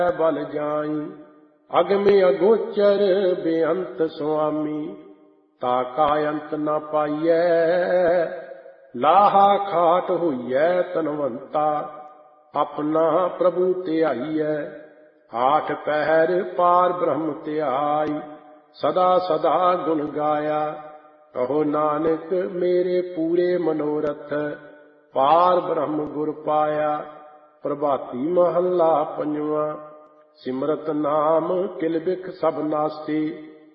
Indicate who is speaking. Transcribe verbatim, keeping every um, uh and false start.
Speaker 1: बल जाई। अगम अगोचर बेअंत स्वामी, ताका अंत न पाइयै। लाहा खाट होइयै तनवंता, अपना प्रभु ध्याइयै। आठ पहर पार ब्रह्म ध्याई, सदा सदा गुण गाया। कहो नानक मेरे पूरे मनोरथ, पार ब्रह्म गुर पाया। प्रभाती महला पंजवा। सिमरत नाम किल बिख सब नासी,